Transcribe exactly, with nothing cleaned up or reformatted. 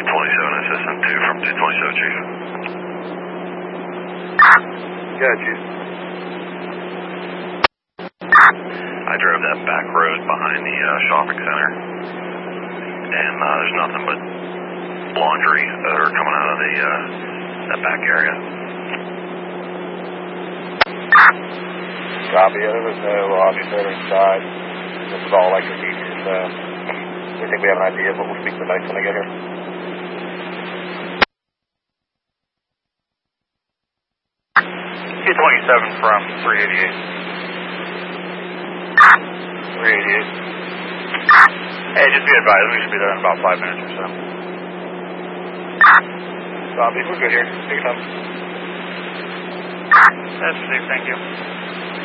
twenty-seven assistant two from two twenty-seven, Chief. Yeah, Chief. I drove that back road behind the uh, shopping center, and uh, there's nothing but laundry that are coming out of the uh, that back area. Copy. There was no officer inside. This is all electric heat, so we think we have an idea, but we'll speak to the next when I get here. two twenty-seven from three eighty-eight. three eighty-eight. Hey, just be advised, we should be there in about five minutes or so. Copy. We're good here. Take your time. That's safe, thank you.